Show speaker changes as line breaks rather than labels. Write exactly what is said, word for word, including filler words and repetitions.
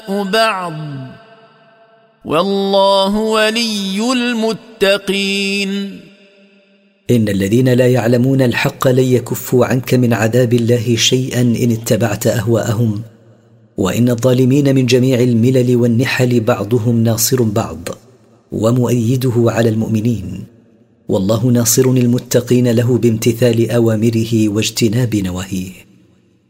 بعض والله ولي المتقين.
إن الذين لا يعلمون الحق لن يكفوا عنك من عذاب الله شيئا إن اتبعت أهواءهم، وإن الظالمين من جميع الملل والنحل بعضهم ناصر بعض ومؤيده على المؤمنين، والله ناصر المتقين له بامتثال أوامره واجتناب نواهيه.